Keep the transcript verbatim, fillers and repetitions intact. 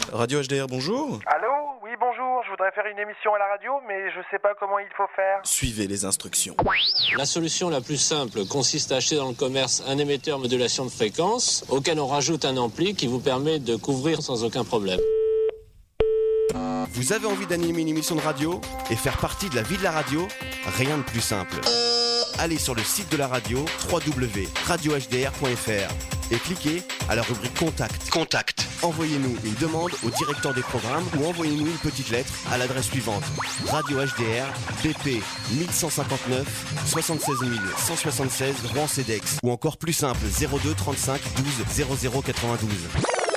Radio H D R, bonjour. Allô? Oui, bonjour, je voudrais faire une émission à la radio, mais je sais pas comment il faut faire. Suivez les instructions. La solution la plus simple consiste à acheter dans le commerce un émetteur modulation de fréquence auquel on rajoute un ampli qui vous permet de couvrir sans aucun problème. Vous avez envie d'animer une émission de radio et faire partie de la vie de la radio? Rien de plus simple. Allez sur le site de la radio, w w w point radio h d r point f r, et cliquez à la rubrique Contact. Contact. Envoyez-nous une demande au directeur des programmes ou envoyez-nous une petite lettre à l'adresse suivante: Radio H D R, B P mille cent cinquante-neuf, soixante-seize mille cent soixante-seize, Rouen-Cedex. Ou encore plus simple, zéro deux trente-cinq douze zéro zéro quatre-vingt-douze.